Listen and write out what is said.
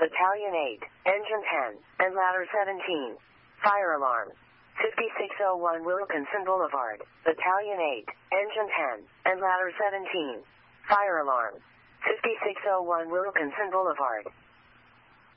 Battalion 8, Engine 10, and Ladder 17. Fire alarm. 5601 Wilkinson Boulevard, Battalion 8, Engine 10, and Ladder 17. Fire alarm. 5601 Wilkinson Boulevard.